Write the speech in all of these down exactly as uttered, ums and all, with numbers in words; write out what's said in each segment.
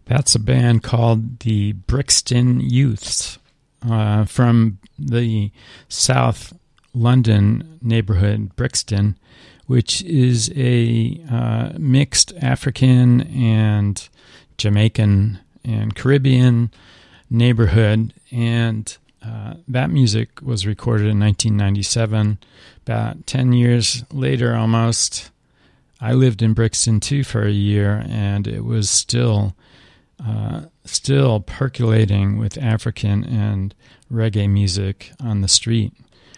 That's a band called the Brixton Youths uh, from the South London neighborhood, Brixton, which is a uh, mixed African and Jamaican and Caribbean neighborhood. And uh, that music was recorded in nineteen ninety-seven. About ten years later almost, I lived in Brixton too for a year, and it was still uh, still percolating with African and reggae music on the street.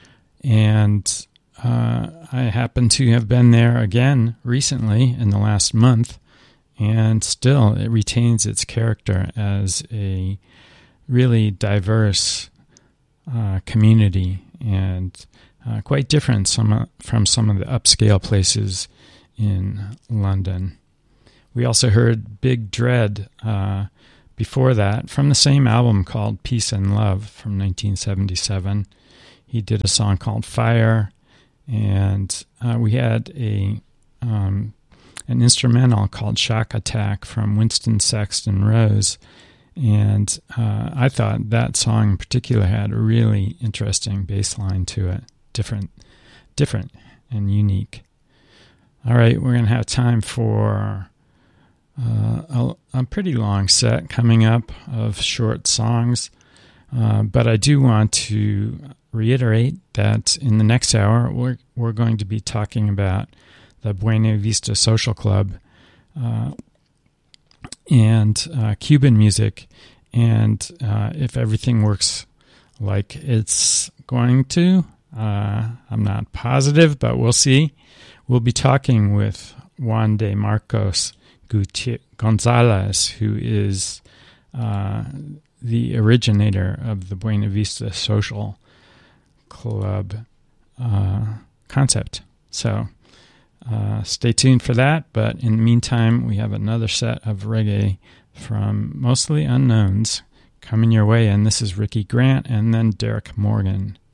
And uh, I happen to have been there again recently in the last month, and still it retains its character as a really diverse uh, community, and uh, quite different some, from some of the upscale places in London. We also heard Big Dread uh, before that from the same album called Peace and Love from nineteen seventy-seven. He did a song called Fire, and uh, we had a um, an instrumental called Shock Attack from Winston Saxton Rose, and uh, I thought that song in particular had a really interesting bass line to it, different, different and unique. All right, we're going to have time for uh, a, a pretty long set coming up of short songs, uh, but I do want to reiterate that in the next hour we're we're going to be talking about the Buena Vista Social Club uh, and uh, Cuban music, and uh, if everything works like it's going to, uh, I'm not positive, but we'll see. We'll be talking with Juan de Marcos Guti- Gonzalez, who is uh, the originator of the Buena Vista Social Club uh, concept. So uh, stay tuned for that. But in the meantime, we have another set of reggae from mostly unknowns coming your way. And this is Ricky Grant and then Derek Morgan.